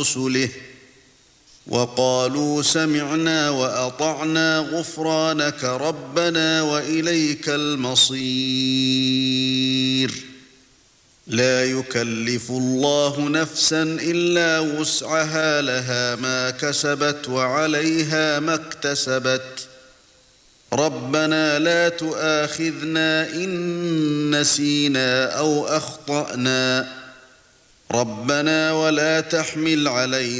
رسله وقالوا سمعنا وأطعنا غفرانك ربنا وإليك المصير لا يكلف الله نفسا إلا وسعها لها ما كسبت وعليها ما اكتسبت ربنا لا تؤاخذنا إن نسينا أو أخطأنا ربنا ولا تحمل علينا